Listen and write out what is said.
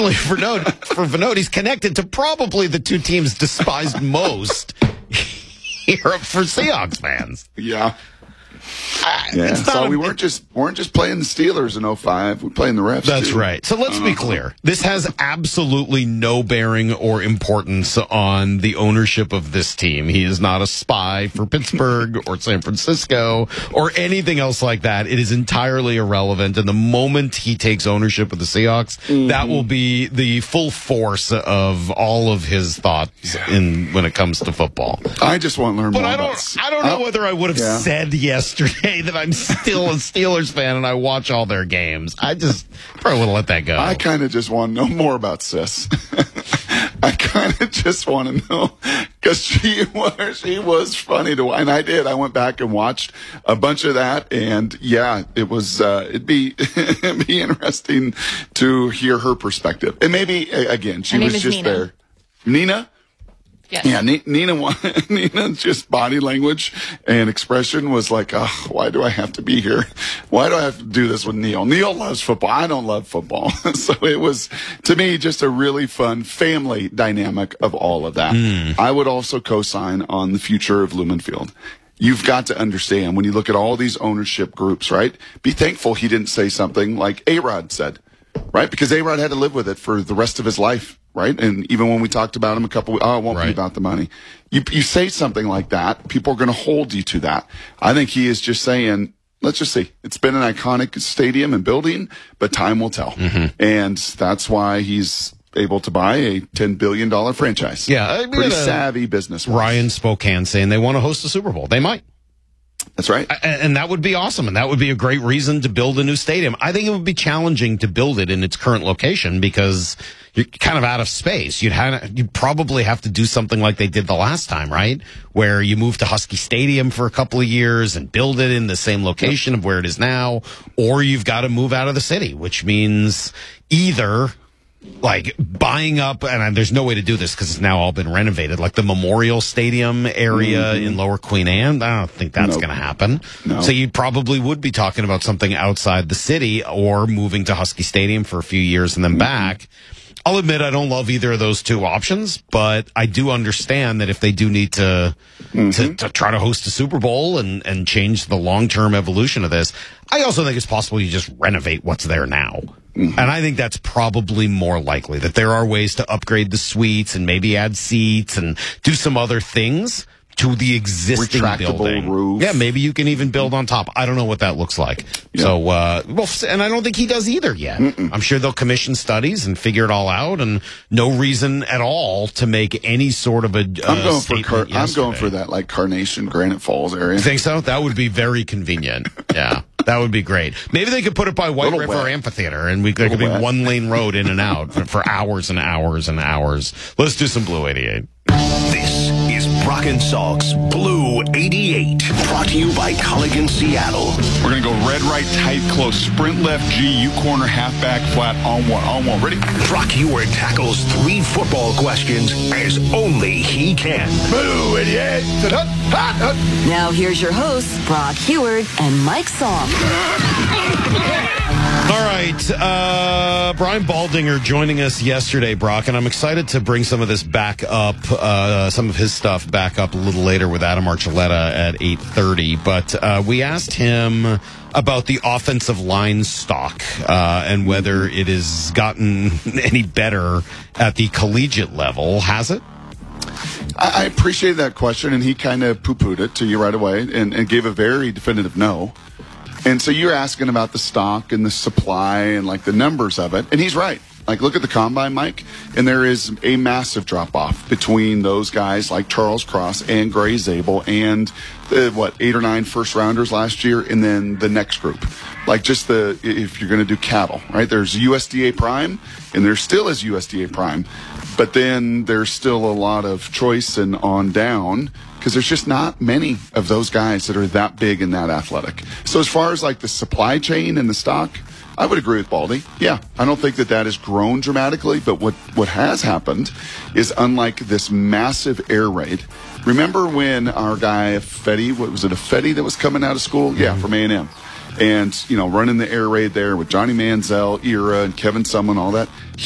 unfortunately for Vinod, he's connected to probably the two teams despised most here for Seahawks fans. Yeah. So we weren't just playing the Steelers in 05. We're playing the refs. That's too. right. So let's be clear. This has absolutely no bearing or importance on the ownership of this team. He is not a spy for Pittsburgh or San Francisco or anything else like that. It is entirely irrelevant. And the moment he takes ownership of the Seahawks, that will be the full force of all of his thoughts when it comes to football. I just want to learn more But I don't know whether I would have said yesterday that I'm still a Steelers fan and I watch all their games. I just probably would have let that go. I kind of just want to know more about Sis. I kind of just want to know because she was funny to, and I did. I went back and watched a bunch of that, and it was it'd be interesting to hear her perspective. And maybe again, she was just Nina. there. Nina. Yes. Yeah, Nina's just body language and expression was like, oh, why do I have to be here? Why do I have to do this with Neil? Neil loves football. I don't love football. So it was, to me, just a really fun family dynamic of all of that. I would also co-sign on the future of Lumen Field. You've got to understand when you look at all these ownership groups, right? Be thankful he didn't say something like A-Rod said, right? Because A-Rod had to live with it for the rest of his life. Right. And even when we talked about him it won't be about the money. You say something like that, people are going to hold you to that. I think he is just saying, let's just see. It's been an iconic stadium and building, but time will tell. And that's why he's able to buy a $10 billion franchise. Yeah. Pretty savvy business. Ryan Spokane saying they want to host the Super Bowl. They might. That's right. And that would be awesome. And that would be a great reason to build a new stadium. I think it would be challenging to build it in its current location because you're kind of out of space. You'd probably have to do something like they did the last time, right? Where you move to Husky Stadium for a couple of years and build it in the same location of where it is now, or you've got to move out of the city, which means either like buying up, and there's no way to do this because it's now all been renovated, like the Memorial Stadium area in Lower Queen Anne. I don't think that's going to happen. No. So you probably would be talking about something outside the city or moving to Husky Stadium for a few years and then back. I'll admit I don't love either of those two options, but I do understand that if they do need to try to host a Super Bowl and change the long-term evolution of this, I also think it's possible you just renovate what's there now. And I think that's probably more likely, that there are ways to upgrade the suites and maybe add seats and do some other things to the existing building. Roof. Yeah, maybe you can even build on top. I don't know what that looks like. Yeah. So, and I don't think he does either yet. I'm sure they'll commission studies and figure it all out, and no reason at all to make any sort of I'm going for that, like Carnation, Granite Falls area. You think so? That would be very convenient. Yeah. That would be great. Maybe they could put it by White River Amphitheater, and there could be one-lane road in and out for hours and hours and hours. Let's do some Blue 88. This is Brock and Salk's Blue 88, brought to you by Culligan Seattle. We're going to go red, right, tight, close, sprint left, G, U corner, halfback, flat, on one. Ready? Brock Heward tackles 3 football questions as only he can. Blue 88. Now here's your hosts, Brock Heward and Mike Salk. All right, Brian Baldinger joining us yesterday, Brock, and I'm excited to bring some of this back up, some of his stuff back up a little later with Adam Archuleta at 8:30. But we asked him about the offensive line stock and whether it has gotten any better at the collegiate level. Has it? I appreciate that question, and he kind of poo-pooed it to you right away and gave a very definitive no. And so you're asking about the stock and the supply and like the numbers of it. And he's right. Like, look at the combine, Mike, and there is a massive drop-off between those guys like Charles Cross and Gray Zabel and the, 8 or 9 first-rounders last year, and then the next group. Like just if you're going to do cattle, right? There's USDA Prime, and there still is USDA Prime. But then there's still a lot of choice and on down because there's just not many of those guys that are that big and that athletic. So as far as like the supply chain and the stock, I would agree with Baldy. Yeah, I don't think that has grown dramatically, but what has happened is unlike this massive air raid. Remember when our guy Fetty, Fetty that was coming out of school? Yeah, from A&M. And, running the air raid there with Johnny Manziel, Ira, and Kevin Sumlin, all that.